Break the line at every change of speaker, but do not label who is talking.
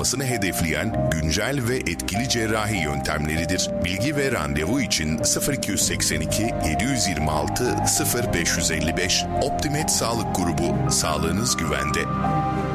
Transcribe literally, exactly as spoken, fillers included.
sağlanmasını hedefleyen güncel ve etkili cerrahi yöntemleridir. Bilgi ve randevu için sıfır iki seksen iki yedi yüz yirmi altı sıfır beş yüz elli beş Optimed Sağlık Grubu, sağlığınız güvende.